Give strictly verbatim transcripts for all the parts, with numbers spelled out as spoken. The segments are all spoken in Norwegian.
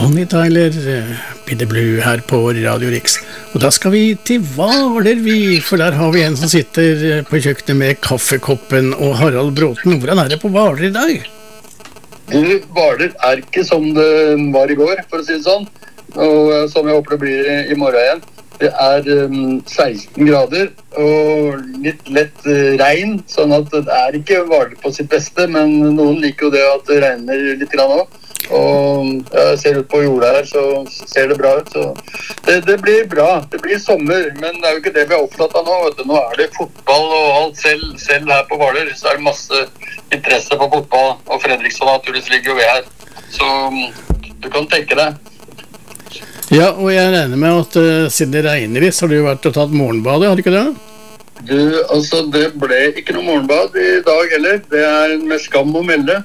Bonnie Tyler, Bitter Blue her på Radio Rix. Og da skal vi til Hvaler vi, for der har vi en som sitter på kjøkkenet med kaffekoppen og Harald Bråten. Hvordan er det på Hvaler i dag? Du, Hvaler er ikke som det var i går, for å si det sånn. Og som jeg håper det blir i morgen igjen. Det er um, seksten grader og litt lett uh, regn, sånn at det er ikke Hvaler på sitt beste, men noen liker jo det at det regner litt grann også. Og jeg ser ut på jorda her, så ser det bra ut. Så det, det blir bra, det blir sommer, men det er jo ikke det vi er opptatt av nå. Vet du. Nå er det fotball og alt, selv, selv her på Hvaler, så er det masse interesse på fotball, og Fredriksson naturligvis ligger jo ved her. Så um, du kan tenke deg. Ja, og jeg regner med at uh, siden det regner i, så har du jo vært og tatt morgenbadet, har du ikke det? Du, altså, det ble ikke noe morgenbad i dag heller. Det er med skam å melde.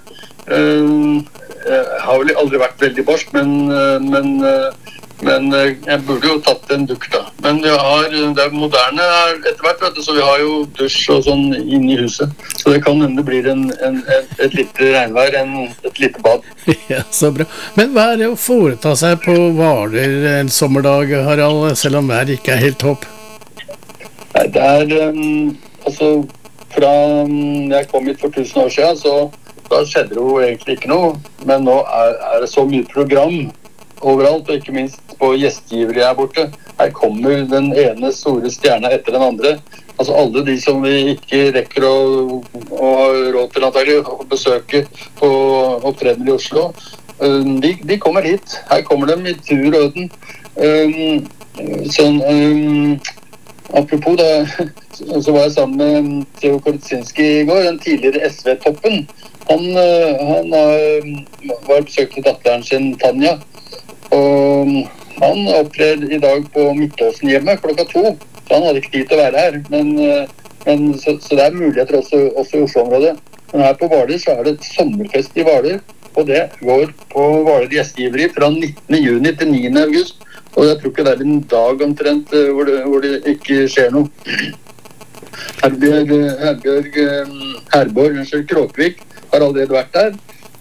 Uh, jeg har vel aldri vært veldig barsk, men, uh, men, uh, men uh, jeg burde jo tatt en dukk da. Men jeg har, det er moderne etter hvert, vet du, så vi har jo dusj og sånn inne i huset. Så det kan hende det blir en, en, et, et lite regnvær, en, et lite bad. Ja, så bra. Men hva er det å foreta seg på Hvaler en sommerdag, Harald, selv om været ikke er helt topp? Nei, det er, um, altså, fra um, jeg kom hit for tusen år siden, så da skjedde det jo egentlig ikke noe. Men nå er, er det så mye program overalt, og ikke minst på gjestgivere her borte. Her kommer den ene store stjerna etter den andre. Altså alle de som vi ikke rekker å, å ha råd til antagelig å besøke på opptreden i Oslo, de, de kommer hit. Her kommer de i tur og orden. Um, sånn, um, apropos da, så var jeg sammen med Theo Kortsinski i går, den tidligere S V-toppen. Han, han var besøkt til datteren sin, Tanja, og han opplevde i dag på Midtåsen hjemme klokka to. Så han hadde ikke tid til å være her, men, men så, så det er muligheter også, også i Oslo-området. Men her på Hvaler så er det sommerfest i Hvaler, og det går på Hvaler gjestgiveri fra nittende juni til niende august. Og jeg tror ikke det er en dag omtrent hvor det, hvor det ikke skjer noe. Herbjørg, Herbjørg Herborg, unnskyld, Kråkvik har allerede vært der.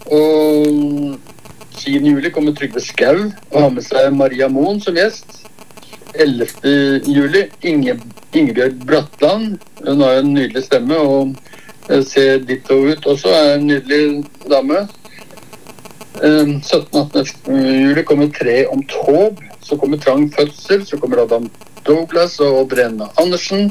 Og tiende juli kommer Trygve Skau og har med seg Maria Moen som gjest. ellevte juli Inge, Ingebjørg Bratland, hun har en nydelig stemme og ser ditto ut også, er en nydelig dame. syttende atten juli kommer Tre om tog, så kommer Trang Fødsel, så kommer Adam Douglas og Brenna Andersen.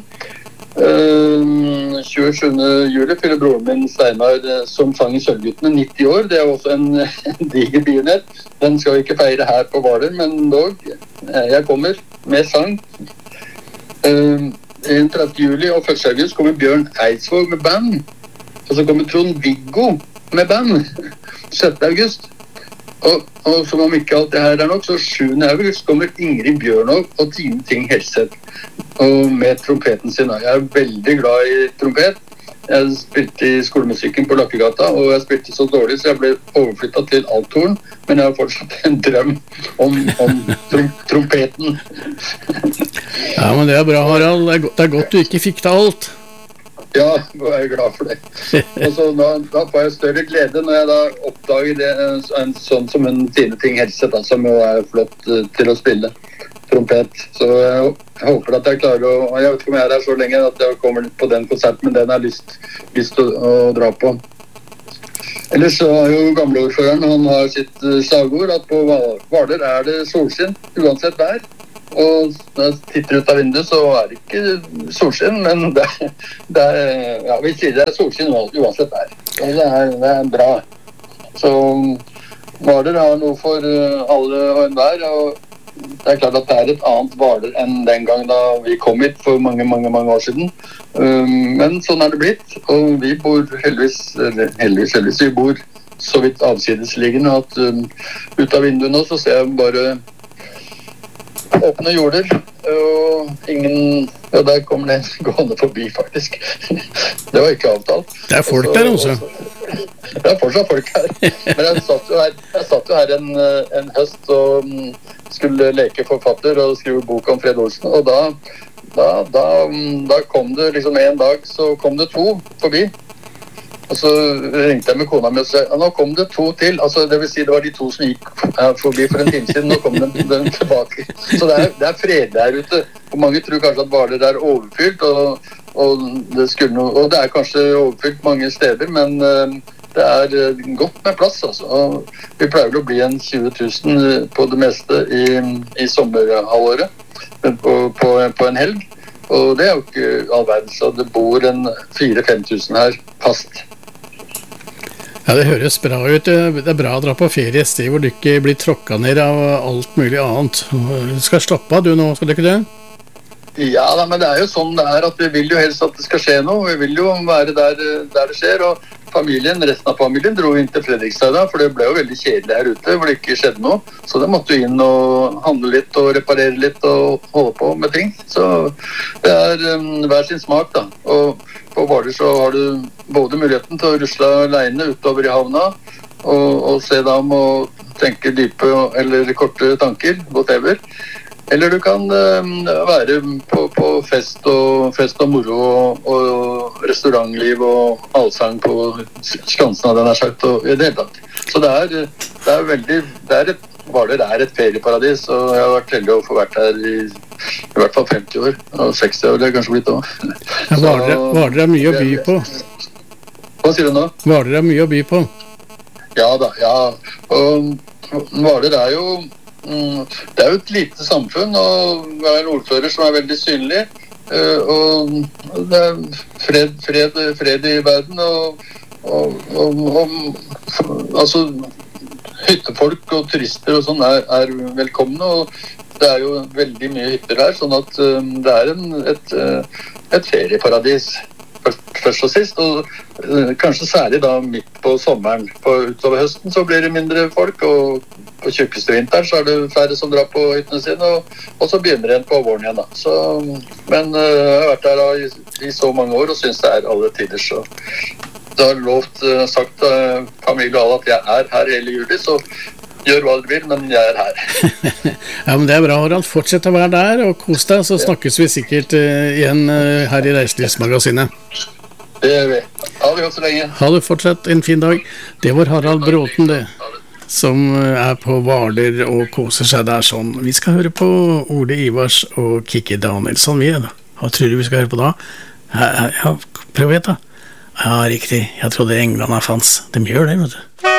tjuesjuende juli fyller broren min Steinar som sang i Sølvguttene nitti år. Det er også en, en diger begivenhet. Den skal vi ikke feire her på Hvaler, men dog, jeg kommer med sang. trettiende juli og første august kommer Bjørn Eidsvåg med band. Og så kommer Trond-Viggo med band sjette august. Og, og som om ikke alt det her er nok, så sjuende august kommer Ingrid Bjørnov og Tine Ting Helseth og med trompeten sin. Jeg er veldig glad i trompet. Jeg spilte i skolemusikken på Lakkegata, og jeg spilte så dårlig, så jeg ble overflyttet til althorn, men jeg har fortsatt en drøm om, om trom trompeten. Ja, men det er bra, Harald. Det er, det er godt du ikke fikk til alt. Ja, jeg er glad for det. Og så da, da får jeg større glede når jeg da oppdager det, en sånn som en Tine Ting Helseth, da, som jo er flott til å spille trompet. Så jeg, jeg håper at jeg klarer å, jeg vet ikke om jeg er her så lenge at jeg kommer på den konserten, men den har jeg lyst, lyst til å, å dra på. Ellers så har jo gamleordføreren, han har sitt slagord at på Hvaler er det solskinn, uansett vær. Og når jeg titter ut av vinduet så er det ikke solskinn, men det, det er, ja, vi sier det er solskinn uansett vær. Og det er, det er bra. Så Hvaler har noe for alle og enhver, og det er klart at det er et annet Hvaler enn den gang da vi kom hit for mange, mange, mange år siden. Men sånn er det blitt, og vi bor heldigvis, eller heldigvis, heldigvis, vi bor så vidt avsidesliggende at um, ut av vinduet nå så ser jeg bare åpne jorder, og ingen, ja, der kommer det gående forbi faktisk. Det var ikke avtalt. Det er folk der også. Det er fortsatt folk her. Men jeg satt jo her, jeg satt jo her en, en høst og skulle leke forfatter og skrive bok om Fred Olsen, og da, da, da, da kom det liksom en dag, så kom det to forbi. Og så ringte jeg med kona mi og sa, nå kom det to til, altså det vil si det var de to som gikk forbi for en time siden, nå kom den, den tilbake. Så det er, det er fred der ute, og mange tror kanskje at Hvaler er overfylt, og, og, det skulle noe, og det er kanskje overfylt mange steder, men uh, det er godt med plass, altså. Og vi pleier å bli en tjue tusen på det meste i, i sommerhalvåret, på, på, på en helg. Og det er jo ikke all verden, så det bor en fire til fem tusen her fast. Ja, det høres bra ut. Det er bra å dra på ferie et sted hvor du ikke blir tråkket ned av alt mulig annet. Du skal slappe av du nå, skal du ikke det? Ja, da, men det er jo sånn det er at vi vil jo helst at det skal skje noe. Vi vil jo være der, der det skjer, og familien, resten av familien dro inn til Fredrikstad da, for det ble jo veldig kjedelig her ute, hvor det ikke skjedde noe. Så det måtte jo inn og handle litt og reparere litt og holde på med ting. Så det er um, hver sin smak da. Og på Hvaler så har du både muligheten til å rusle alene utover i havna, og, og se dem og tenke dype eller korte tanker, whatever. Eller du kan um, være på, på fest, og, fest og moro og, og restaurantliv og allsang på skansen av den her sagt, og i det hele tatt. Så det er, det er veldig, det er et, Hvaler er et ferieparadis, og jeg har vært heldig å få vært her i, i hvert fall femti år, og seksti år det er kanskje blitt også. Ja, Hvaler, Hvaler er mye å by på. Hva sier du nå? Hvaler er mye å by på. Ja da, ja. Og Hvaler er jo det er jo et lite samfunn, og vi har en ordfører som er veldig synlig, og det er fred, fred, fred i verden, og, og, og, og altså hyttefolk og turister og sånn er, er velkomne, og det er jo veldig mye hytter her, sånn at det er en, et, et ferieparadis først og sist, og uh, kanskje særlig da midt på sommeren. På, utover høsten så blir det mindre folk, og på tjukkeste vinteren så er det færre som drar på hyttene sine, og, og så begynner det igjen på våren igjen da. Så, men uh, jeg har vært der da, i, i så mange år og synes det er alle tider, så det har lovt uh, sagt uh, familie og alle at jeg er her hele juli, så gjør hva du vil, men jeg er her. Ja, men det er bra, Harald. Fortsett å være der og kos deg, så snakkes vi sikkert uh, igjen uh, her i Reiselivsmagasinet. Det gjør vi. Ha det godt så lenge. Ha det fortsatt en fin dag. Det var Harald Bråten, det, som uh, er på Hvaler og koser seg der sånn. Vi skal høre på Ole Ivars og Kikki Danielsson, vi da. Hva tror du vi skal høre på da? Ja, ja, prøv å gjette da. Ja, riktig. Jeg trodde England er fans. De gjør det, vet du.